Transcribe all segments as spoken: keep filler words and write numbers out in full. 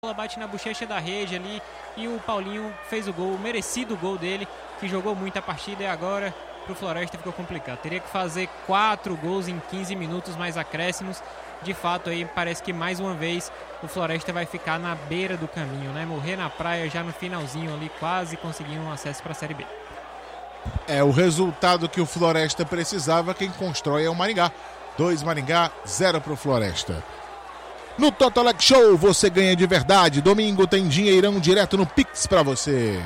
bola bate na bochecha da rede ali e o Paulinho fez o gol, o merecido gol dele, que jogou muito a partida e agora pro Floresta ficou complicado. Teria que fazer quatro gols em quinze minutos mais acréscimos. De fato aí parece que mais uma vez o Floresta vai ficar na beira do caminho, né? Morrer na praia já no finalzinho ali, quase conseguindo um acesso para a Série B. É o resultado que o Floresta precisava. Quem constrói é o Maringá. dois Maringá, zero pro Floresta. No Totolec Show você ganha de verdade. Domingo tem dinheirão direto no Pix pra você.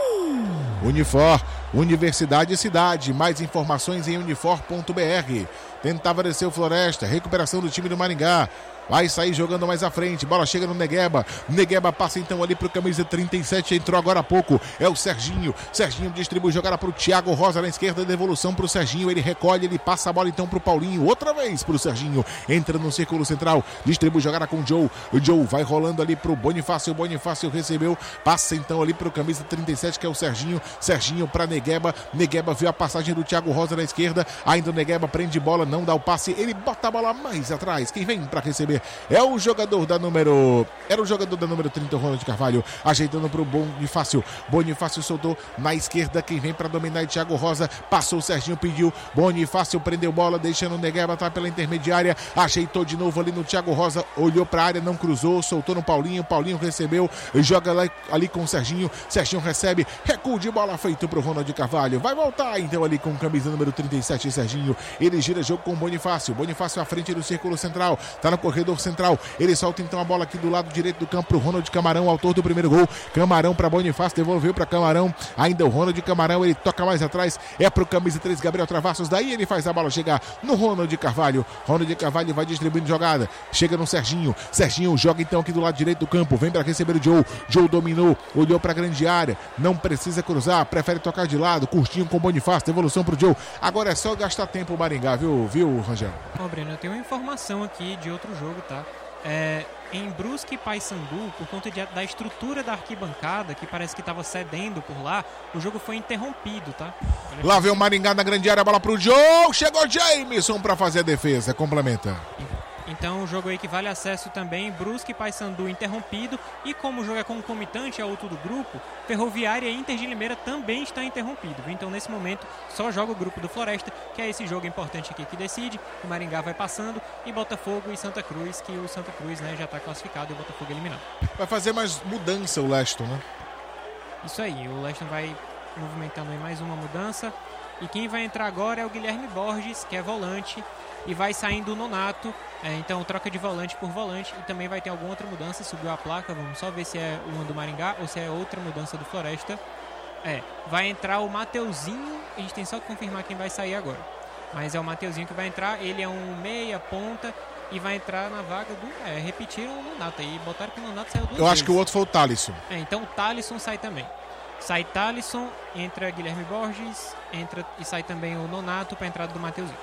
Unifor, Universidade e Cidade. Mais informações em unifor ponto br. Tentava descer o Floresta. Recuperação do time do Maringá. Vai sair jogando mais à frente. Bola chega no Negueba. Negueba passa então ali pro camisa trinta e sete. Entrou agora há pouco. É o Serginho. Serginho distribui jogada pro Thiago Rosa na esquerda. Devolução pro Serginho. Ele recolhe. Ele passa a bola então pro Paulinho. Outra vez pro Serginho. Entra no círculo central. Distribui jogada com o Joe. O Joe vai rolando ali pro Bonifácio. O Bonifácio recebeu. Passa então ali pro camisa trinta e sete, que é o Serginho. Serginho pra Negueba. Negueba viu a passagem do Thiago Rosa na esquerda. Ainda o Negueba prende bola. Não dá o passe. Ele bota a bola mais atrás. Quem vem pra receber é o jogador da número... Era o jogador da número trinta, o Ronald Carvalho, ajeitando para o Bonifácio. Bonifácio soltou na esquerda. Quem vem para dominar é Thiago Rosa. Passou o Serginho, pediu. Bonifácio prendeu bola, deixando o Negueba atrás pela intermediária. Ajeitou de novo ali no Thiago Rosa. Olhou para a área, não cruzou. Soltou no Paulinho. Paulinho recebeu. Joga lá, ali com o Serginho. Serginho recebe. Recuo de bola feito para o Ronald Carvalho. Vai voltar então ali com o camisa número trinta e sete, Serginho. Ele gira jogo com o Bonifácio. Bonifácio à frente do círculo central. Tá no corredor central. Ele solta então a bola aqui do lado direito do campo pro Ronald Camarão, autor do primeiro gol. Camarão para Bonifácio, devolveu para Camarão. Ainda o Ronald Camarão, ele toca mais atrás. É pro camisa três, Gabriel Travassos. Daí ele faz a bola chegar no Ronald Carvalho. Ronald Carvalho vai distribuindo jogada. Chega no Serginho. Serginho joga então aqui do lado direito do campo. Vem para receber o Joe. Joe dominou, olhou para a grande área. Não precisa cruzar, prefere tocar de lado. Curtinho com Bonifácio, devolução pro Joe. Agora é só gastar tempo o Maringá, viu, viu, Rangel? Ó, Breno, eu tenho uma informação aqui de outro jogo, tá? É, em Brusque e Paysandu, por conta de, da estrutura da arquibancada, que parece que estava cedendo por lá, o jogo foi interrompido, tá? Lá vem o Maringá na grande área, bola pro Joe, chegou Jameson para fazer a defesa, complementa. Então o jogo aí que vale acesso também, Brusque e Paysandu interrompido, e como o jogo é concomitante ao outro do grupo, Ferroviária e Inter de Limeira também está interrompido. Então nesse momento só joga o grupo do Floresta, que é esse jogo importante aqui que decide. O Maringá vai passando e Botafogo e Santa Cruz, que o Santa Cruz, né, já está classificado e o Botafogo eliminado. Vai fazer mais mudança o Leston, né? Isso aí, o Leston vai movimentando aí mais uma mudança. E quem vai entrar agora é o Guilherme Borges, que é volante, e vai saindo o Nonato. É, então troca de volante por volante. E também vai ter alguma outra mudança. Subiu a placa, vamos só ver se é uma do Maringá ou se é outra mudança do Floresta. É, vai entrar o Mateuzinho. A gente tem só que confirmar quem vai sair agora. Mas é o Mateuzinho que vai entrar. Ele é um meia ponta e vai entrar na vaga do... É, repetiram o Nonato aí. Botaram que o Nonato saiu duas Eu vezes. acho que o outro foi o Thalisson. É, então o Thalisson sai também. Sai Thalisson, entra Guilherme Borges, entra e sai também o Nonato para a entrada do Mateuzinho.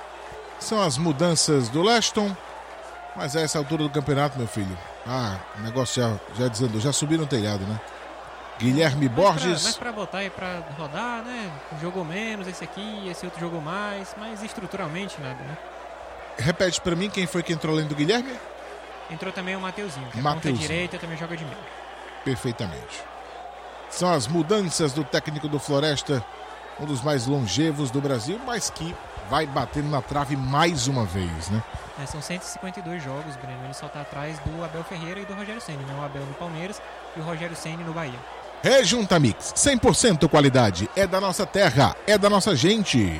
São as mudanças do Leston, mas a essa altura do campeonato, meu filho, ah, o negócio já, já desandou, já subiu no telhado, né? Guilherme mas Borges... Pra, mas para botar aí para rodar, né? Jogou menos esse aqui, esse outro jogou mais, mas estruturalmente nada, né? Repete para mim quem foi que entrou além do Guilherme? Entrou também o Mateuzinho, que é ponta direita, também joga de meio. Perfeitamente. São as mudanças do técnico do Floresta, um dos mais longevos do Brasil, mas que vai batendo na trave mais uma vez, né? É, são cento e cinquenta e dois jogos, Breno. Ele só está atrás do Abel Ferreira e do Rogério Ceni, né? O Abel no Palmeiras e o Rogério Ceni no Bahia. Rejunta Mix, cem por cento qualidade, é da nossa terra, é da nossa gente.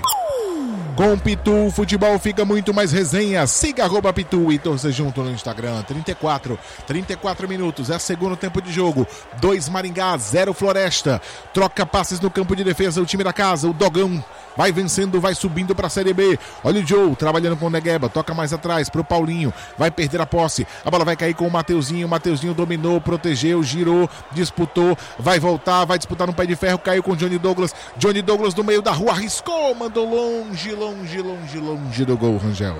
Com o Pitu, o futebol fica muito mais resenha. Siga arroba Pitu e torça junto no Instagram. trinta e quatro, trinta e quatro minutos, é segundo tempo de jogo. dois Maringá, zero Floresta. Troca passes no campo de defesa, o time da casa, o Dogão. Vai vencendo, vai subindo para a Série B. Olha o Joe trabalhando com o Negueba. Toca mais atrás pro Paulinho. Vai perder a posse. A bola vai cair com o Mateuzinho. O Mateuzinho dominou, protegeu, girou, disputou. Vai voltar, vai disputar no pé de ferro. Caiu com o Johnny Douglas. Johnny Douglas do meio da rua. Arriscou, mandou longe, longe, longe, longe do gol, Rangel.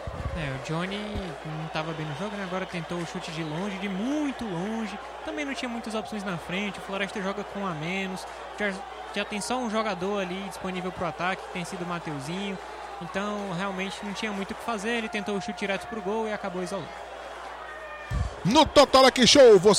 É, o Johnny não estava bem no jogo, né? Agora tentou o chute de longe, de muito longe. Também não tinha muitas opções na frente. O Floresta joga com a menos. Já, já tem só um jogador ali disponível para o ataque, que tem sido o Mateuzinho. Então, realmente não tinha muito o que fazer. Ele tentou o chute direto pro gol e acabou isolando. No Totolec Show, você